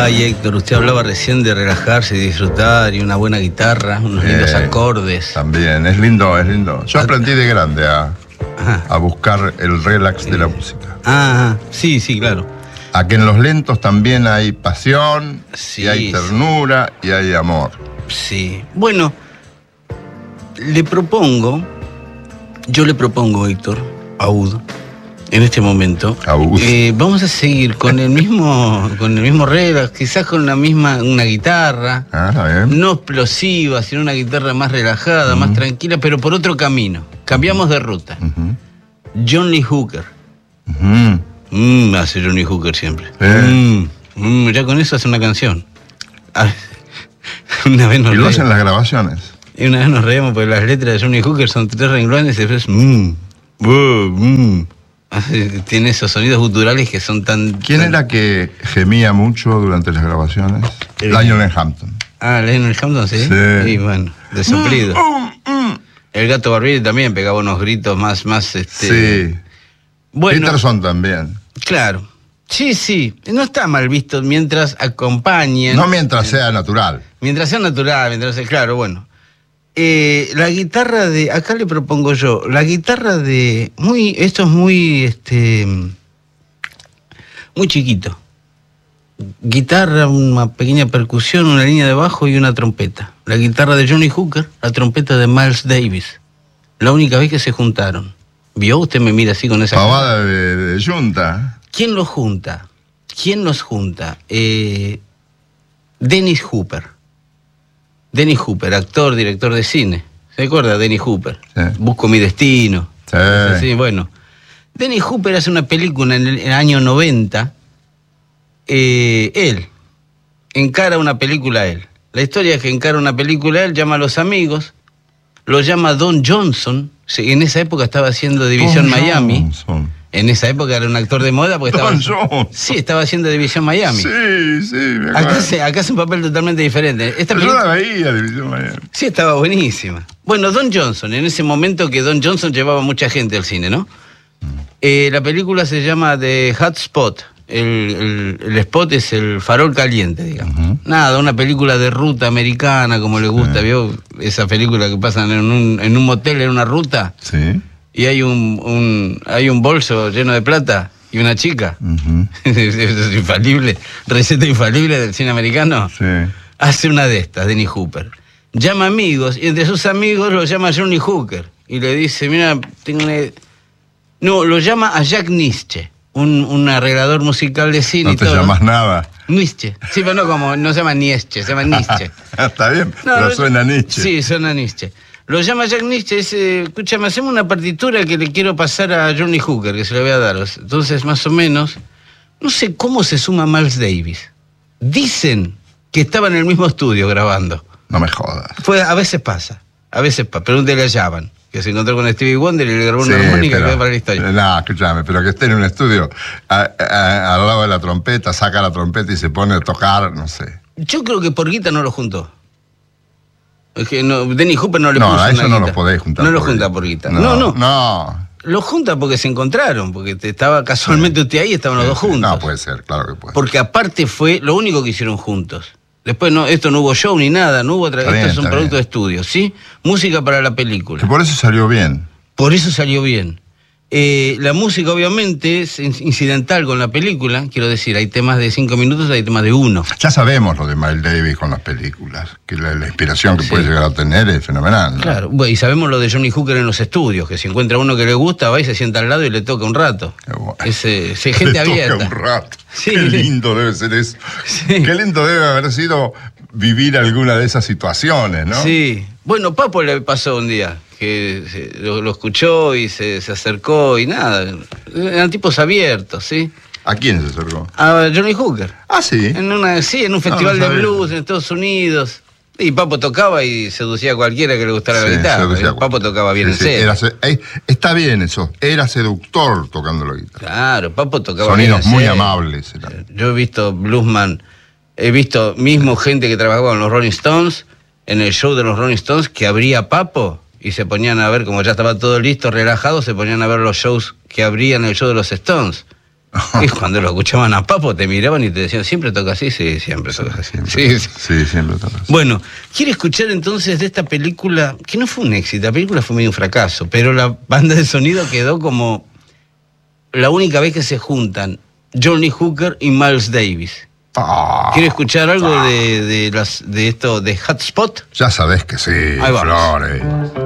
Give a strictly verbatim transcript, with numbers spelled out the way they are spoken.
Ay, Héctor, usted hablaba recién de relajarse y disfrutar y una buena guitarra, unos lindos eh, acordes. También, es lindo, es lindo. Yo aprendí de grande a, a buscar el relax de la música. Ah, sí, sí, claro. A que en los lentos también hay pasión, sí, y hay ternura, sí, y hay amor. Sí. Bueno, le propongo, yo le propongo, Héctor, Aud, en este momento, eh, vamos a seguir con el mismo, con el mismo relax, quizás con la misma, una guitarra, ah, no explosiva, sino una guitarra más relajada, uh-huh. más tranquila, pero por otro camino. Cambiamos de ruta. Uh-huh. John Lee Hooker. Uh-huh. Mm, hace Johnny Hooker siempre. Eh. Mm, mm, ya con eso hace una canción. Ah, una vez nos y lo hacen las grabaciones. Y una vez nos reímos porque las letras de Johnny Hooker son tres renglones y después mmm, uh, mm. Tiene esos sonidos guturales que son tan... ¿Quién tan... era que gemía mucho durante las grabaciones? Eh. Lionel Hampton. Ah, Lionel Hampton, sí. Sí. Y bueno, de soplido. Mm, mm, mm. El Gato Barbieri también pegaba unos gritos más, más este... Sí. Bueno, Peterson también. Claro. Sí, sí. No está mal visto mientras acompañen. No mientras sea natural. Mientras sea natural, mientras sea... Claro, bueno. Eh, la guitarra de... Acá le propongo yo. La guitarra de... muy Esto es muy... este muy chiquito. Guitarra, una pequeña percusión, una línea de bajo y una trompeta. La guitarra de Johnny Hooker, la trompeta de Miles Davis. La única vez que se juntaron. ¿Vio? Usted me mira así con esa... Pavada de, de junta. ¿Quién los junta? ¿Quién los junta? Eh, Dennis Hooper. Dennis Hooper, actor, director de cine. ¿Se acuerda? Dennis Hooper. Sí. Busco mi destino. Sí. Sí, bueno. Dennis Hooper hace una película en el, en el año noventa. Eh, él encara una película él. La historia es que encara una película él, llama a los amigos, lo llama Don Johnson. En esa época estaba haciendo División Don Miami. Johnson. En esa época era un actor de moda porque Don estaba... Johnson. Sí, estaba haciendo División Miami. Sí, sí, me acuerdo. Acá hace, acá hace un papel totalmente diferente. Esta Pero película... yo la veía, División Miami. Sí, estaba buenísima. Bueno, Don Johnson, en ese momento que Don Johnson llevaba mucha gente al cine, ¿no? Mm. Eh, la película se llama The Hot Spot. El, el, el spot es el farol caliente, digamos. Uh-huh. Nada, una película de ruta americana, como le gusta, sí. ¿Vio? Esa película que pasan en un, en un motel, en una ruta. Sí. Y hay un, un, hay un bolso lleno de plata y una chica. Uh-huh. Es infalible, receta infalible del cine americano. Sí. Hace una de estas, Dennis Hooper. Llama amigos, y entre sus amigos lo llama Johnny Hooker. Y le dice, mira, tengo una... No, lo llama a Jack Nitzsche. Un, un arreglador musical de cine. No y te todo. llamas nada. Nietzsche. Sí, pero no como, no se llama Nietzsche, se llama Nietzsche. Está bien, no, pero suena Nietzsche. Sí, suena Nietzsche. Lo llama Jack Nietzsche y dice, escúchame, hacemos una partitura que le quiero pasar a Johnny Hooker, que se la voy a dar. Entonces, más o menos, no sé cómo se suma Miles Davis. Dicen que estaba en el mismo estudio grabando. No me jodas. Fue, a veces pasa, a veces pasa. Pregúntele a Javan, que se encontró con Stevie Wonder y le grabó una sí, armónica pero, que quedó para la historia. No, escúchame, pero que esté en un estudio a, a, al lado de la trompeta, saca la trompeta y se pone a tocar, no sé. Yo creo que por guita no lo juntó. Es que no, Dennis Hooper no le no, puso a eso una no guita. lo podés juntar. No lo junta por guita. No, no, no. no. Lo junta porque se encontraron, porque te estaba casualmente usted ahí y estaban sí, los dos sí. juntos. No, puede ser, claro que puede. Porque aparte fue lo único que hicieron juntos. Después no, esto no hubo show ni nada, no hubo otra. Esto bien, es un producto bien. de estudio, ¿sí? Música para la película. Que por eso salió bien. Por eso salió bien. Eh, la música obviamente es incidental con la película, quiero decir, hay temas de cinco minutos, hay temas de uno. Ya sabemos lo de Miles Davis con las películas, que la, la inspiración que sí. puede llegar a tener es fenomenal, ¿no? Claro, bueno, y sabemos lo de Johnny Hooker en los estudios, que si encuentra uno que le gusta, va y se sienta al lado y le toca un rato. Bueno. Es, es gente le abierta. Toca un rato. Sí. Qué lindo debe ser eso. Sí. Qué lindo debe haber sido vivir alguna de esas situaciones, ¿no? Sí. Bueno, Papo le pasó un día, que se, lo, lo escuchó y se, se acercó y nada. Eran tipos abiertos, ¿sí? ¿A quién se acercó? A Johnny Hooker. Ah, sí. En una, sí, en un festival no, no de blues en Estados Unidos. Y Papo tocaba y seducía a cualquiera que le gustara sí, la guitarra. Papo tocaba bien sí, en sí, serio. Era, está bien eso, era seductor tocando la guitarra. Claro, Papo tocaba Sonidos bien en muy serio. amables. Eran. Yo he visto bluesman, he visto mismo gente que trabajaba con los Rolling Stones, en el show de los Rolling Stones, que abría Papo y se ponían a ver, como ya estaba todo listo, relajado, se ponían a ver los shows que abrían el show de los Stones. Y cuando lo escuchaban a Papo, te miraban y te decían, ¿siempre toca así? Sí, siempre toca así. Siempre, sí, sí. sí, siempre toca así. Bueno, quiero escuchar entonces de esta película, que no fue un éxito, la película fue medio un fracaso, pero la banda de sonido quedó como la única vez que se juntan Johnny Hooker y Miles Davis. Oh, ¿Quiere escuchar algo oh. de, de, las, de esto, de Hotspot? Ya sabés que sí, Flores.